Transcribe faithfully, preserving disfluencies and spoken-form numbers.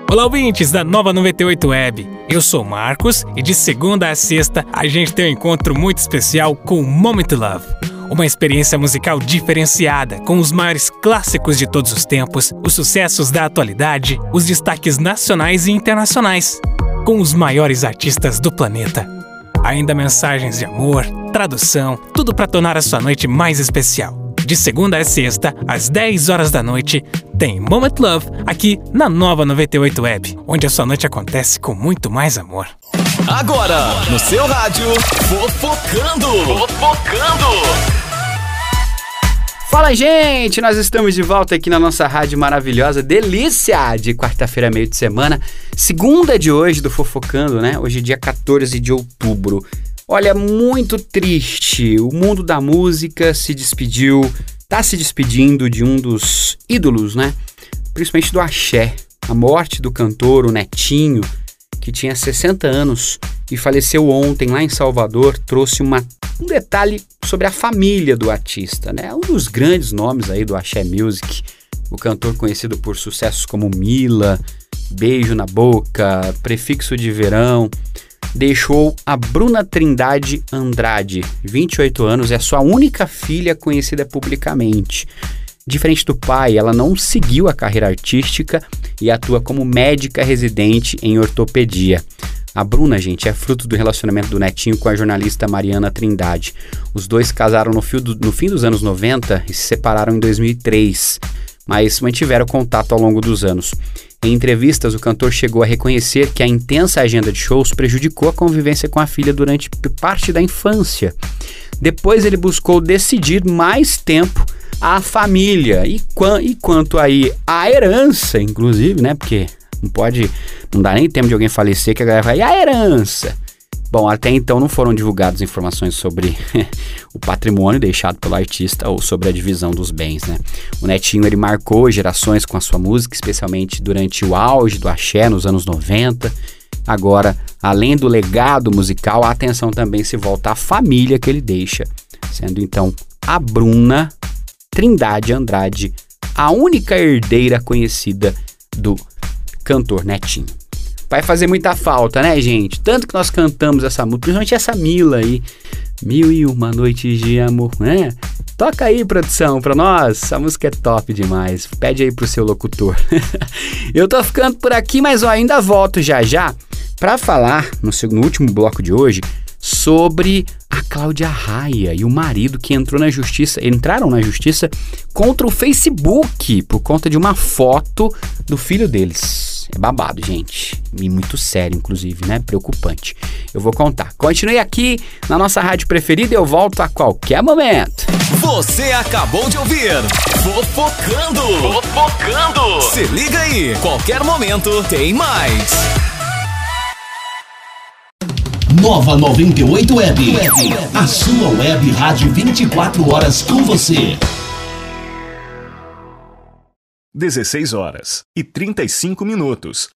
Olá, ouvintes da Nova noventa e oito Web. Eu sou o Marcos e de segunda a sexta a gente tem um encontro muito especial com o Moment Love. Uma experiência musical diferenciada, com os maiores clássicos de todos os tempos, os sucessos da atualidade, os destaques nacionais e internacionais, com os maiores artistas do planeta. Ainda mensagens de amor, tradução, tudo para tornar a sua noite mais especial. De segunda a sexta, às dez horas da noite, tem Moment Love aqui na Nova noventa e oito Web, onde a sua noite acontece com muito mais amor. Agora, no seu rádio, Fofocando! Fofocando! Fala, gente! Nós estamos de volta aqui na nossa rádio maravilhosa, delícia de quarta-feira, meio de semana, segunda de hoje do Fofocando, né? Hoje é dia quatorze de outubro. Olha, muito triste, o mundo da música se despediu, tá se despedindo de um dos ídolos, né? Principalmente do axé, a morte do cantor, o Netinho, que tinha sessenta anos e faleceu ontem lá em Salvador, trouxe uma, um detalhe sobre a família do artista, né? Um dos grandes nomes aí do axé music, o cantor conhecido por sucessos como Mila, Beijo na Boca, Prefixo de Verão, deixou a Bruna Trindade Andrade, vinte e oito anos, é sua única filha conhecida publicamente. Diferente do pai, ela não seguiu a carreira artística e atua como médica residente em ortopedia. A Bruna, gente, é fruto do relacionamento do Netinho com a jornalista Mariana Trindade. Os dois casaram no, fio do, no fim dos anos noventa e se separaram em dois mil e três, mas mantiveram contato ao longo dos anos. Em entrevistas, o cantor chegou a reconhecer que a intensa agenda de shows prejudicou a convivência com a filha durante parte da infância. Depois ele buscou decidir mais tempo à família e, e quanto aí à herança, inclusive, né? Porque não pode, não dá nem tempo de alguém falecer que a galera vai, e a herança? Bom, até então não foram divulgadas informações sobre o patrimônio deixado pelo artista ou sobre a divisão dos bens, né? O Netinho, ele marcou gerações com a sua música, especialmente durante o auge do axé nos anos noventa. Agora, além do legado musical, a atenção também se volta à família que ele deixa, sendo então a Bruna Trindade Andrade a única herdeira conhecida do cantor Netinho. Vai fazer muita falta, né, gente? Tanto que nós cantamos essa música, principalmente essa Mila aí. Mil e uma noites de amor, né? Toca aí, produção, pra nós. Essa música é top demais. Pede aí pro seu locutor. Eu tô ficando por aqui, mas eu ainda volto já já pra falar, no, seu, no último bloco de hoje, sobre a Cláudia Raia e o marido que entrou na justiça, entraram na justiça contra o Facebook por conta de uma foto do filho deles. É babado, gente. E muito sério, inclusive, né? Preocupante. Eu vou contar. Continue aqui na nossa rádio preferida e eu volto a qualquer momento. Você acabou de ouvir Fofocando! Fofocando! Se liga aí, qualquer momento tem mais. Nova noventa e oito Web, a sua web rádio vinte e quatro horas com você. dezesseis horas e trinta e cinco minutos.